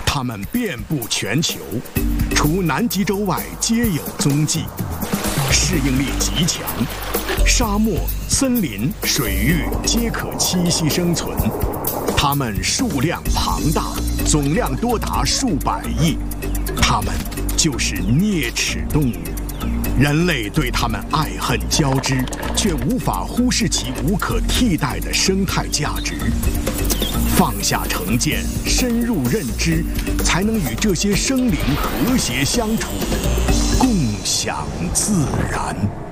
它们遍布全球，除南极洲外皆有踪迹，适应力极强，沙漠、森林、水域皆可栖息生存。它们数量庞大，总量多达数百亿。它们就是啮齿动物。人类对它们爱恨交织，却无法忽视其无可替代的生态价值。放下成见，深入认知，才能与这些生灵和谐相处，共享自然。